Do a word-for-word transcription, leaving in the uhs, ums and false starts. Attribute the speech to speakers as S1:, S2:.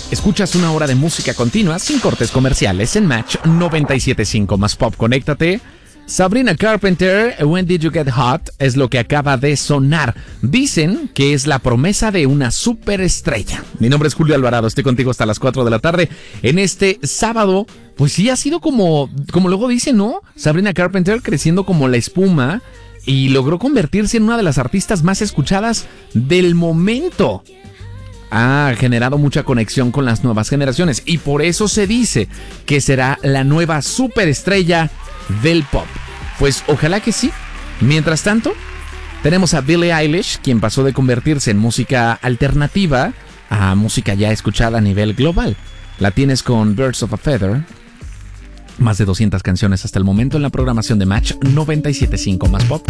S1: Escuchas una hora de música continua sin cortes comerciales en Match noventa y siete punto cinco más Pop. Conéctate. Sabrina Carpenter, When Did You Get Hot, es lo que acaba de sonar. Dicen que es la promesa de una superestrella. Mi nombre es Julio Alvarado, estoy contigo hasta las cuatro de la tarde. En este sábado, pues sí ha sido como, como luego dicen, ¿no? Sabrina Carpenter creciendo como la espuma y logró convertirse en una de las artistas más escuchadas del momento. Ha generado mucha conexión con las nuevas generaciones y por eso se dice que será la nueva superestrella del pop. Pues ojalá que sí. Mientras tanto, tenemos a Billie Eilish, quien pasó de convertirse en música alternativa a música ya escuchada a nivel global. La tienes con Birds of a Feather. Más de doscientas canciones hasta el momento en la programación de Match noventa y siete punto cinco más Pop.